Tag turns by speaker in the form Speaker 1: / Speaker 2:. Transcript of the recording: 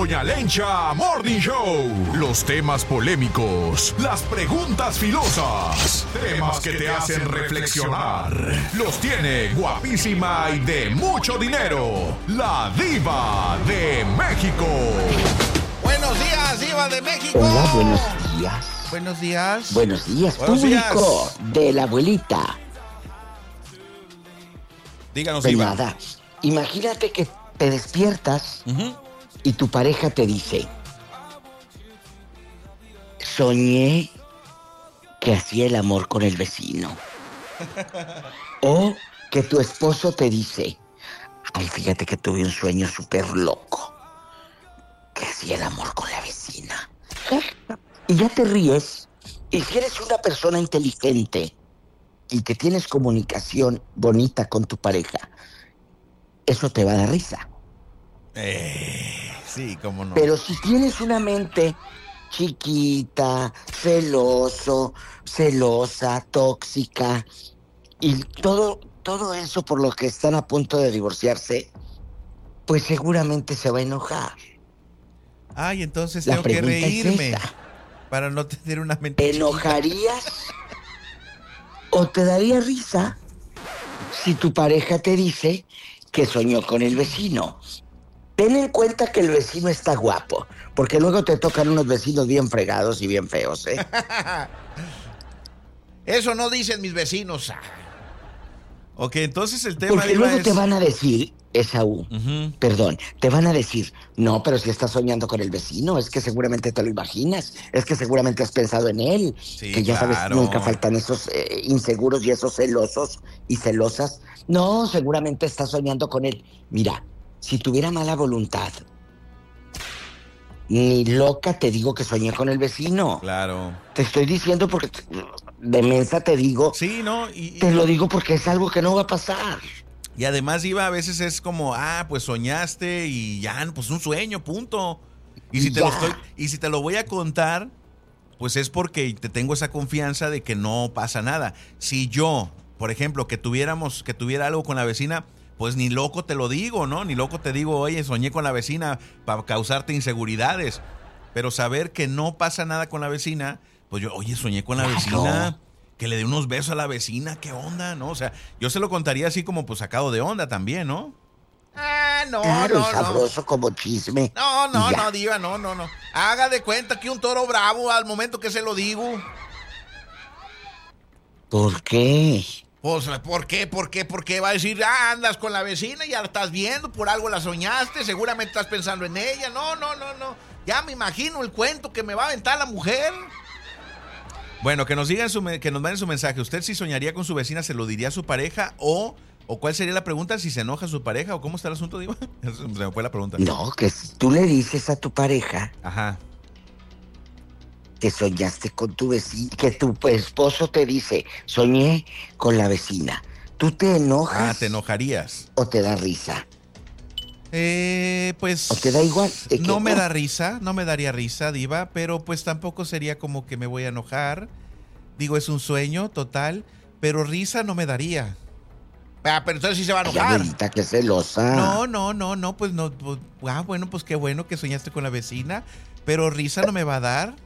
Speaker 1: Doña Lencha Morning Show. Los temas polémicos, las preguntas filosas, temas que te hacen reflexionar. Los tiene guapísima y de mucho dinero, la Diva de México.
Speaker 2: Buenos días, Diva de México.
Speaker 3: Hola, buenos días.
Speaker 2: Buenos días.
Speaker 3: Buenos días,
Speaker 2: Buenos
Speaker 3: público
Speaker 2: días.
Speaker 3: de la abuelita.
Speaker 2: Díganos,
Speaker 3: Pues
Speaker 2: Diva.
Speaker 3: nada, imagínate que te despiertas
Speaker 2: Ujú.
Speaker 3: y tu pareja te dice: soñé que hacía el amor con el vecino. O que tu esposo te dice: ay, fíjate que tuve un sueño súper loco, que hacía el amor con la vecina. Y ya te ríes. Y si eres una persona inteligente y que tienes comunicación bonita con tu pareja, eso te va a dar risa.
Speaker 2: Sí, cómo no.
Speaker 3: Pero si tienes una mente chiquita, celosa, tóxica, y todo eso por lo que están a punto de divorciarse, pues seguramente se va a enojar.
Speaker 2: Ay, entonces
Speaker 3: La
Speaker 2: tengo que
Speaker 3: pregunta es
Speaker 2: reírme
Speaker 3: esa.
Speaker 2: para no tener una mente
Speaker 3: ¿Te
Speaker 2: chiquita.
Speaker 3: enojarías o te daría risa si tu pareja te dice que soñó con el vecino? Ten en cuenta que el vecino está guapo, porque luego te tocan unos vecinos bien fregados y bien feos, ¿eh?
Speaker 2: Eso no dicen mis vecinos. Ok, entonces el tema,
Speaker 3: Porque
Speaker 2: Diva,
Speaker 3: luego
Speaker 2: es...
Speaker 3: te van a decir, Esaú,
Speaker 2: Ujú.
Speaker 3: perdón, te van a decir: no, pero si estás soñando con el vecino, es que seguramente te lo imaginas, es que seguramente has pensado en él,
Speaker 2: Sí,
Speaker 3: que ya
Speaker 2: claro.
Speaker 3: sabes, nunca faltan esos inseguros y esos celosos y celosas. No, seguramente estás soñando con él. Mira, si tuviera mala voluntad, ni loca te digo que soñé con el vecino.
Speaker 2: Claro.
Speaker 3: Te estoy diciendo porque de mensa te digo,
Speaker 2: Sí, ¿no?
Speaker 3: te lo digo porque es algo que no va a pasar.
Speaker 2: Y además, Diva, a veces es como, pues soñaste y ya, pues un sueño, punto. Y si
Speaker 3: Ya.
Speaker 2: si te lo voy a contar, pues es porque te tengo esa confianza de que no pasa nada. Si yo, por ejemplo, que tuviera algo con la vecina, pues ni loco te lo digo, ¿no? Ni loco te digo, oye, soñé con la vecina para causarte inseguridades. Pero saber que no pasa nada con la vecina, pues yo, oye, soñé con la
Speaker 3: Claro.
Speaker 2: vecina, que le dé unos besos a la vecina, ¿qué onda, no? O sea, yo se lo contaría así como pues sacado de onda también, ¿no? No,
Speaker 3: Claro, sabroso como chisme.
Speaker 2: No,
Speaker 3: Y ya.
Speaker 2: Diva, no. Haga de cuenta que un toro bravo al momento que se lo digo.
Speaker 3: ¿Por qué?
Speaker 2: Pues, ¿por qué? Porque va a decir, andas con la vecina, ya la estás viendo, por algo la soñaste, seguramente estás pensando en ella. No. Ya me imagino el cuento que me va a aventar la mujer. Bueno, que nos manden su mensaje. ¿Usted si soñaría con su vecina, se lo diría a su pareja o cuál sería la pregunta? ¿Si se enoja su pareja o cómo está el asunto, Diva? Se me fue la pregunta.
Speaker 3: No, que si tú le dices a tu pareja
Speaker 2: Ajá.
Speaker 3: que soñaste con tu vecina, que tu esposo te dice: soñé con la vecina, ¿tú te enojas?
Speaker 2: ¿Te enojarías?
Speaker 3: ¿O te da risa?
Speaker 2: Pues...
Speaker 3: ¿O te da igual?
Speaker 2: No me da risa, no me daría risa, Diva, pero pues tampoco sería como que me voy a enojar. Digo, es un sueño total, pero risa no me daría. Pero entonces sí se va a
Speaker 3: Ay,
Speaker 2: enojar.
Speaker 3: abuelita, qué celosa.
Speaker 2: No, pues no. Bueno, pues qué bueno que soñaste con la vecina, pero risa no me va a dar.